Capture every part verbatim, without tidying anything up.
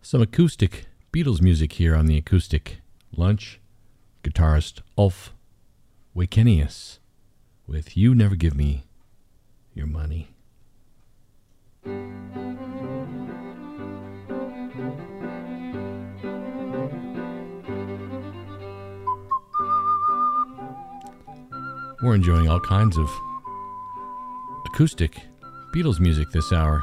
Some acoustic Beatles music here on the Acoustic Lunch. Guitarist Ulf Wakenius with You Never Give Me Your Money. We're enjoying all kinds of acoustic Beatles music this hour.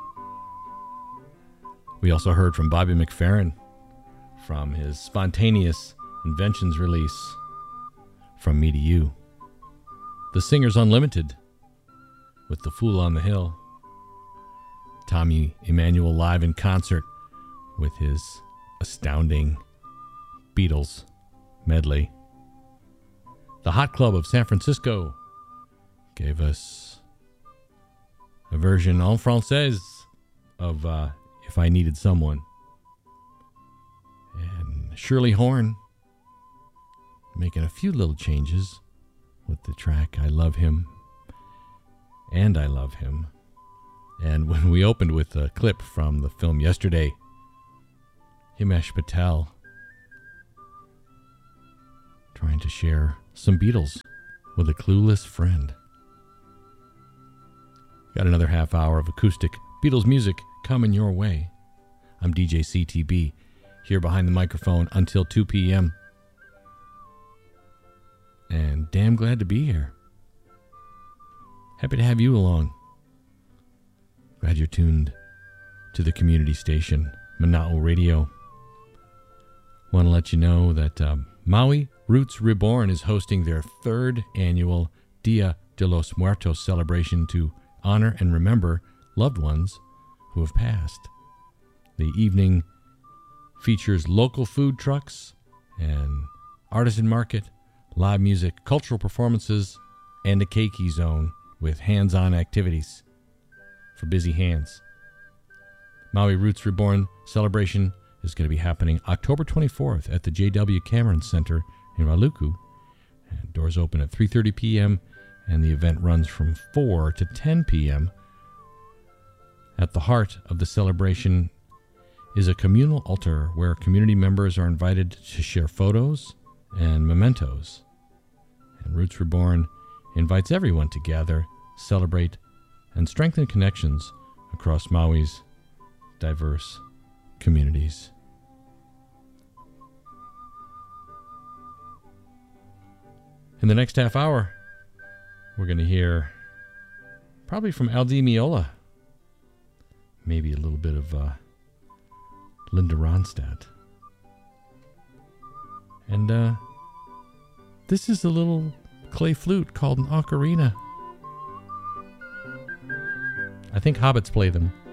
We also heard from Bobby McFerrin from his Spontaneous Inventions release, From Me to You. The Singers Unlimited with The Fool on the Hill. Tommy Emmanuel live in concert with his astounding Beatles medley. The Hot Club of San Francisco gave us a version en française of uh, If I Needed Someone. And Shirley Horn making a few little changes with the track I Love Him and I Love Him. And when we opened with a clip from the film Yesterday, Himesh Patel trying to share some Beatles with a clueless friend. Got another half hour of acoustic Beatles music coming your way. I'm D J C T B, here behind the microphone until two p.m. And damn glad to be here. Happy to have you along. Glad you're tuned to the community station, Mana'o Radio. Want to let you know that uh, Maui Roots Reborn is hosting their third annual Dia de los Muertos celebration to honor and remember loved ones who have passed. The evening features local food trucks and artisan market, live music, cultural performances, and a keiki zone with hands-on activities for busy hands. Maui Roots Reborn celebration is going to be happening October twenty-fourth at the J W Cameron Center in Raluku. And doors open at three thirty p.m. and the event runs from four to ten p.m. At the heart of the celebration is a communal altar where community members are invited to share photos and mementos. And Roots Reborn invites everyone to gather, celebrate, and strengthen connections across Maui's diverse communities. In the next half hour, we're going to hear probably from Al Di Meola, maybe a little bit of uh, Linda Ronstadt. And uh, this is a little clay flute called an ocarina. I think hobbits play them.